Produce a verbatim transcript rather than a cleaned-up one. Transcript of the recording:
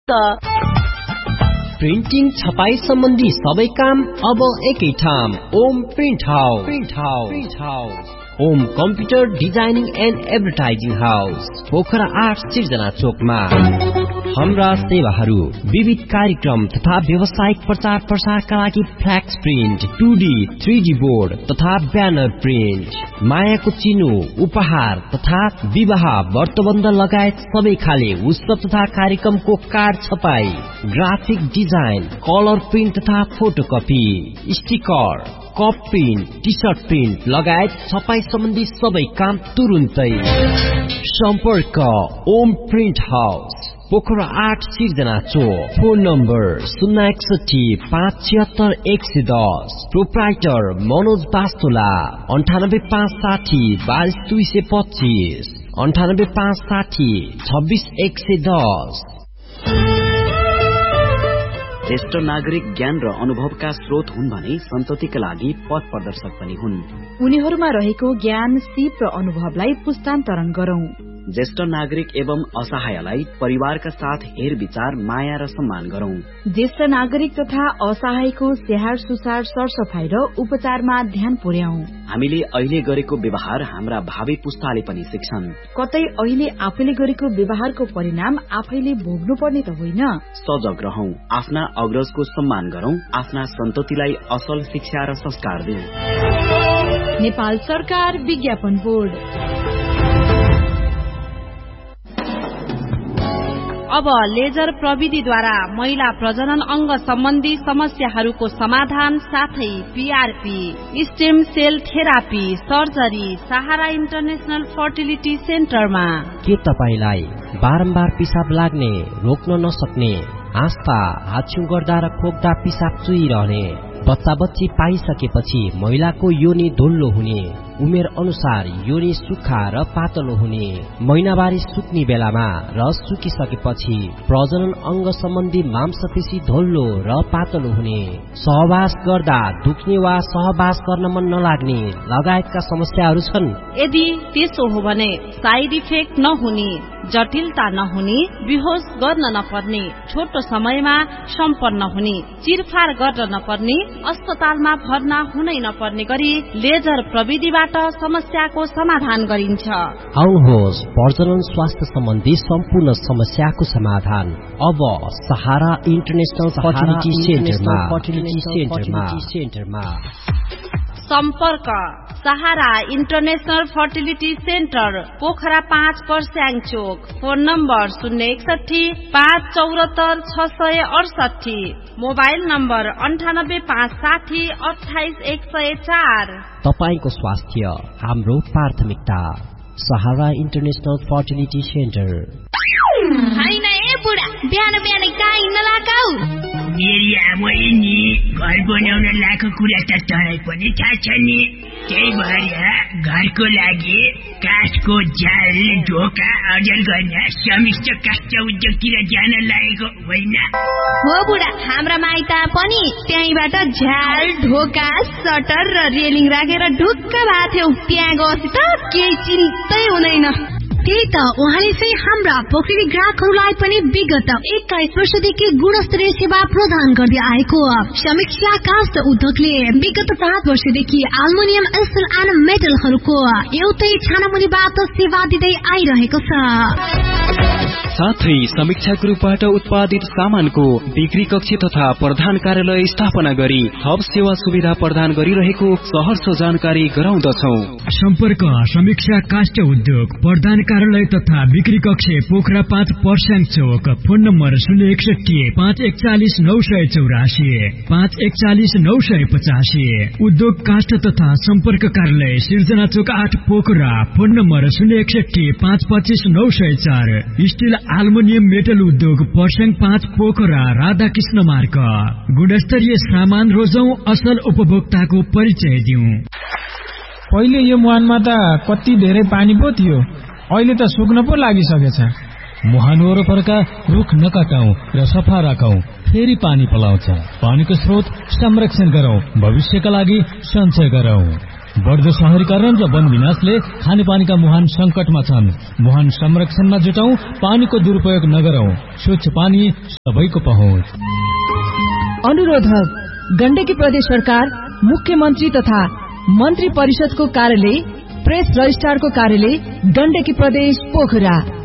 Printing छपाई सम्बन्धी सबै काम अब एकै ठाउँ Om print house. Print house Om computer designing and advertising house, Pokhara आठ सिर्जना चोकमा। हाम्रा सेवाहरू विविध कार्यक्रम तथा व्यावसायिक प्रचार प्रसारका लागि फ्ल्याक्स print, two D, three D board तथा ब्यानर प्रिन्ट, मायाको चिनो, उपहार तथा विवाह व्रतबन्ध लगायत सबै खाले उत्सव तथा कार्यक्रमको कार्ड छपाई, ग्राफिक डिजाइन, कलर प्रिन्ट तथा photocopy, sticker, cup print, T short print लगायत छपाई सम्बन्धी सबै काम तुरुन्तै। सम्पर्क ओम प्रिन्ट हाउस, पोखरा आठ सिर्जना चोक। फोन नम्बर शून्य एकसठी पाँच छिहत्तर एक सय दस। प्रोप्राइटर मनोज बास्तोला। अन्ठानब्बे पाँच साठी बाइस दुई सय पच्चीस, अन्ठानब्बे पाँच साठी छब्बीस एक सय दस। ज्येष्ठ नागरिक ज्ञान र अनुभवका स्रोत हुन् भने सन्ततिका लागि पथ प्रदर्शक पनि हुन्। उनीहरूमा रहेको ज्ञान, सिप र अनुभवलाई पुस्तान्तरण गरौं। ज्येष्ठ नागरिक एवं असहायलाई परिवारका साथ हेर विचार, माया र सम्मान गरौं। ज्येष्ठ नागरिक तथा असहायको स्याहार सुसार, सरसफाई र उपचारमा ध्यान पुर्याऊ। हामीले अहिले गरेको व्यवहार हाम्रा भावी पुस्ताले पनि सिक्छन्। कतै अहिले आफैले गरेको व्यवहारको परिणाम आफैले भोग्नु पर्ने त होइन। सजग रहौं, आफ्ना अग्रजको सम्मान गरौं, आफ्ना सन्ततिलाई असल शिक्षा र संस्कार दिऊ। नेपाल सरकार विज्ञापन बोर्ड। अब लेजर प्रविधिद्वारा महिला प्रजनन अंग सम्बन्धी समस्याहरूको समाधान साथै PRP, stem sale therapy, surgery सहारा इन्टरनेशनल फर्टिलिटी सेन्टरमा। के तपाईलाई बारम्बार पिसाब लाग्ने, रोक्न नसक्ने, आस्था, हाच्छिउँ गर्दा र खोक्दा पिसाब चुइरहने, बच्चा बच्ची पाइसकेपछि महिलाको योनि धुल्लो हुने, उमेर अनुसार योनि सुक्खा र पातलो हुने, महिनावारी सुक्ने बेलामा र सुकिसकेपछि प्रजनन अंग सम्बन्धी मांसपेशी धोल्लो र पातलो हुने, सहवास गर्दा दुख्ने वा सहवास गर्न मन नलाग्ने लगायतका समस्याहरू छन्। यदि त्यसो हो भने साइड इफेक्ट नहुने, जटिलता नहुने, बेहोस गर्न नपर्ने, छोटो समयमा सम्पन्न हुने, चिरफार गर्न नपर्ने, अस्पतालमा भर्ना हुनै नपर्ने गरी लेजर प्रविधिबाट समस्याको समाधान गरिन्छ। आउनुहोस्, प्रजनन स्वास्थ्य सम्बन्धी सम्पूर्ण समस्याको समाधान अब सहारा इन्टरनेशनल फर्टिलिटी सेन्टरमा। सम्पर्क सहारा इन्टरनेशनल फर्टिलिटी सेन्टर, पोखरा पाँच पर्स्याङ चोक। फोन नम्बर शून्य एकसठी पाँच चौरात्तर छ सय अडसठी, मोबाइल नम्बर अन्ठानब्बे पाँच साठी अठाइस एक सय चार। तपाईको स्वास्थ्य हाम्रो प्राथमिकता। सहारा इन्टरनेशनल फर्टिलिटी सेन्टर। हैन ए बुढा, बिहान बिहान गाई नलागाऊ। मेरी आमैले नि घर बनाउन लाएको कुरा त तँलाई पनि थाहा छ नि। त्यही भएर घरको लागि काठको जाल, ढोका अजल गर्न समिष्ट काष्ठ उद्योगतिर जान लागेको होइन हो बुढा। हाम्रा माइत पनि त्यहीबाट झ्याल, ढोका, सटर र रेलिङ राखेर ढुक्क भएको थियौ। त्यहाँ गएपछि त केही चिन्तै हुँदैन। त्यही त उहाँले चाहिँ हाम्रा पोखरी ग्राहकहरूलाई पनि विगत एक्काइस वर्षदेखि गुणस्तरीय सेवा प्रदान गर्दै आएको समीक्षा काष्ठ उद्योगले विगत पाँच वर्षदेखि एल्युमिनियम, स्टिल एन्ड मेटलहरूको एउटै छानामुनिबाट सेवा दिँदै आइरहेको छ। साथै समीक्षा ग्रुपबाट उत्पादित सामानको बिक्री कक्ष तथा प्रधान कार्यालय स्थापना गरी थप सेवा सुविधा प्रदान गरिरहेको सहर्ष जानकारी गराउँदछौ। सम्पर्क समीक्षा काष्ठ उद्योग, प्रधान कार्यालय तथा बिक्री कक्ष, पोखरा पाँच पर्स्याङ चौक। फोन नम्बर शून्य एकसठी पाँच एकचालिस नौ सय चौरासी, पाँच एकचालिस नौ सय पचासी। उद्योग काष्ठ तथा सम्पर्क कार्यालय सिर्जना चोक आठ, पोखरा। फोन नम्बर शून्य एकसठी पाँच पच्चिस नौ सय चार। स्टिल एल्युमिनियम मेटल उद्योग पर्स्याङ पाँच, पोखरा। राधाकृष्ण मार्ग। गुणस्तरीय सामान रोजौं, असल उपभोक्ताको परिचय दिउँ। पहिले यो मुहानमा त कति धेरै पानी पो थियो, अहिले त सुक्न पो लागिसकेछ। मुहान वरपरका रुख नकाटौं र सफा राखौं, फेरि पानी पलाउँछ। पानीको स्रोत संरक्षण गरौं, भविष्यका लागि सञ्चय गरौं। बढ्दो शहरीकरण र वन विनाशले खानेपानीका मुहान संकटमा छन्। मुहान संरक्षणमा जुटौं, पानीको दुरुपयोग नगरौं, स्वच्छ पानी सबैको पहुँच। अनुरोधक गण्डकी प्रदेश सरकार, मुख्यमन्त्री तथा मन्त्री परिषदको कार्यालय, प्रेस रजिस्ट्रारको कार्यालय, गण्डकी प्रदेश पोखरा।